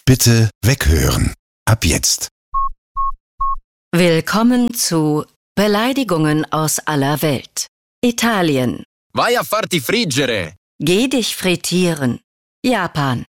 Bitte weghören. Ab jetzt. Willkommen zu Beleidigungen aus aller Welt. Italien. Vai a farti friggere! Geh dich frittieren. Japan.